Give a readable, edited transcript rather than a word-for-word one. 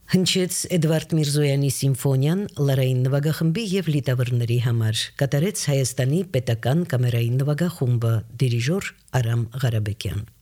Հնչեց Էդվարդ Միրզոյանի սիմֆոնիան լարային նվագախմբի եւ լիտավրների համար, կատարեց Հայաստանի պետական կամերային նվագախումբը, դիրիժոր Արամ Ղարաբեկյան։